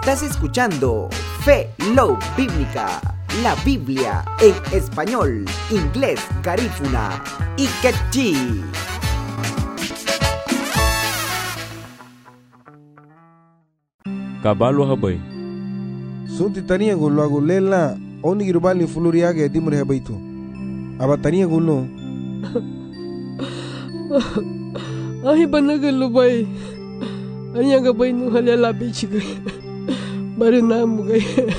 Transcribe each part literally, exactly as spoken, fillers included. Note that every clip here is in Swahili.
Estás escuchando Fe Love Bíblica, la Biblia en español, inglés, garífuna y quechí. Kabalo habay. Sunti tania gulo agulela oni girubali fuluriage dimure habaitu. Aba tania gulo. Ay banagalo bay. Anya gabay no halala bichig. Baru namu gay.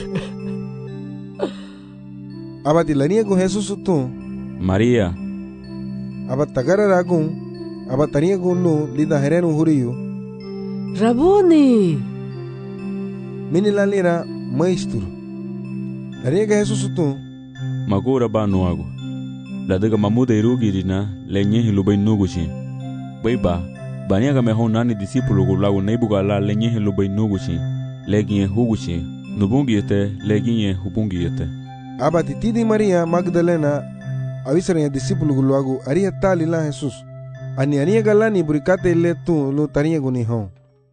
Aba tilania con Jesús tu. Maria. Aba tagara ragun. Aba tania gulo lida herenu huriyo. Rabuni. Mini la lira maestro. Lariega Jesús tu. Magura ba no ago. La daga mamuda irugi dina lenye hilubay nugushi. Baiba. Baniaga me honani discípulo gulago neibuga la lenye hilubay nugushi. Leginye hugushi. Nubungi yete leginye hubungi yete. Aba titidi Maria Magdalena avisaranya discípulo gulago aria tali la Jesús. Ani ania galani burikate le tu lo tania guni hon.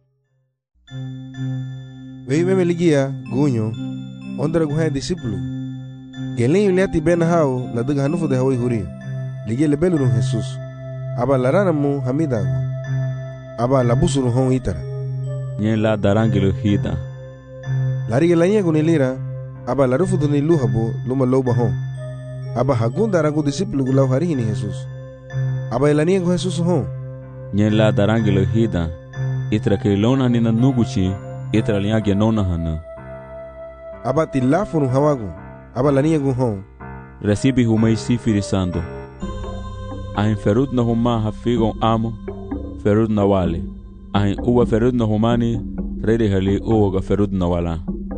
Veive me ligia gunyo ondra guha discípulo. Gelen yuliati ben hao la daga hanufo de hawai huri. Ligia le beluru Jesús. Aba larana mu hamidago. Aba labusuru hon itara. Nye la darangelo hida. Lariga lanya guni lira. Aba larufu duni luhabo luma loba hon. Aba hagunda ragu discípulo gulau harihini Jesús. Aba elania gu Jesús hon. Nye la darangelo hida. Itra ke lona nina nuguchi. Itra liya genona hana. Aba tilafunu hawagu. Aba lania gu hon. Recibe humay sifirisando. Ahin ferud na huma hafigon amo. Ferud na wale. Ahin uwa ferud na humani. Rede hali uwa ferud na wala.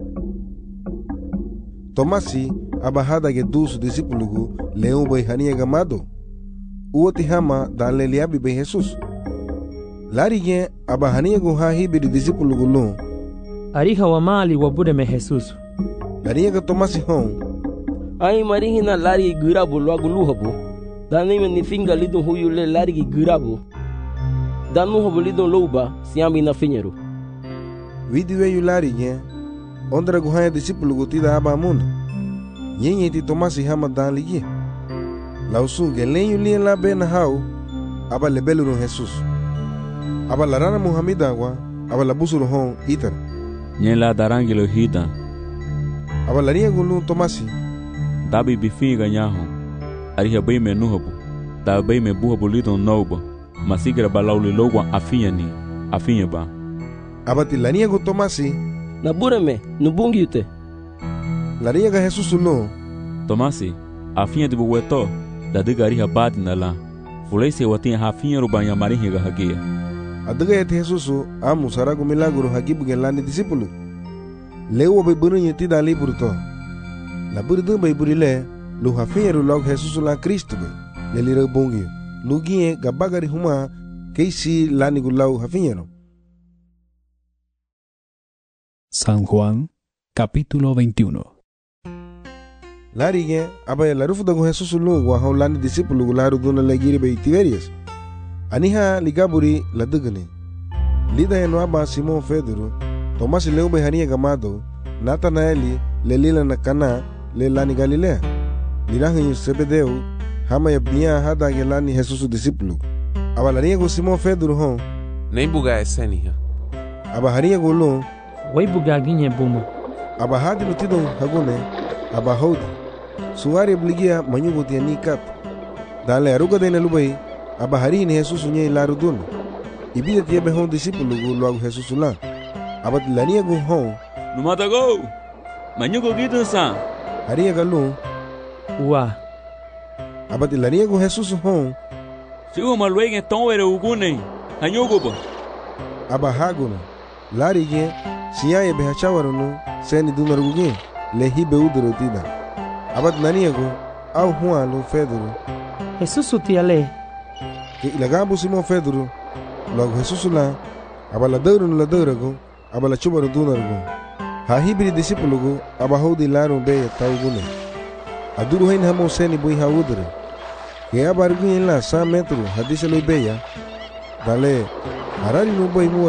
Tomasi aba hada ge dusu discípulo leon bai hania gamado. Uwa tihama dan le liabi bai Jesús. Lari ge aba hania gu ha hibiri discípulo lo. Ariha wa mali wa bude me Jesus. Lari ge Tomasi hon. Ai marihina lari gurabo logo luhabo. Dani me ni finga lidon huyu le lari gurabo. Danu hobo lidon louba siambi na finheiro. Vidiwe yu lari ge. Ondra gu ha discípulo gu tida aba munda. Nyenye ti Tomasi hama dan ligi. Lausu gelen yu lien la ben hao. Aba le beluru Jesús. Aba larana Muhammeda wa. Aba la busuru hon itar. Nye la darangelo hida. Aba laria gulu Tomasi. Dabi bifinga nyaho. Ariha bay me nuhabu. Da bay me buhabu lidon nauba. Masigra balauli logwa afinya ni. Afinya ba. Aba ti laria gu Tomasi. Nabureme, nubungi yute. Laria ga Jesús lo. Tomasi. Afinya de buweto. Da diga ariha bati na la. Fulay se watin hafinya rubanya marihi ga hagia. Adaga yati Jesús amu saragu milagro hagibu gelani discípulo. Leu bai burunya ti dali burto. La burdo bai burile lu hafiru log Jesús la Cristo be. Le lira bongi. Lugie gabagari huma keisi lani gulau hafiru. San Juan, capítulo veintiuno. Larige abaya la rufu dago Jesús lu wa haulani discípulo gularu duna legiri bai Tiberias. Aniha ligaburi la dugani. Lida eno aba Simon Pedro, Tomasi leu bai hania gamado, Natanaeli le lila na Kana le lani Galilea. Lirahanyu Sebedeu, hama ya bnia hada gelani Jesús discípulo. Aba lania go Simon Pedro hon. Nem buga eseniha. Aba hania go lo. Wai buga ginye buma. Aba hadi lutido hagone. Aba hodi. Suari obligia manyugo tiani kat. Dale aruga de lubai. Aba hari ni Jesús unye larudun. Ibida tia be hon discípulo go luago Jesús la. Aba lania go hon. Numata go. Manyugo gitu sa. Haria galo. Wa. Aba lania go Jesús hon. Sigo malwege tonwere ugune. Hanyugo ba. Aba haguna. Lari ge siya be hachawaruno seni dunaruge le hibe udro tida. Aba lania go au Juan lo Pedro. Jesus utiale. Que ilagabo Simon Pedro. Logo Jesús la. Aba la deuro no la deuro. Aba la chubaru dunargo. Ha hibri discípulo go. Aba hodi laro be taugune. Aduru hain hamo seni bui ha udre. Que aba arguin la sa metro hadiselo beya. Dale. Harari no boi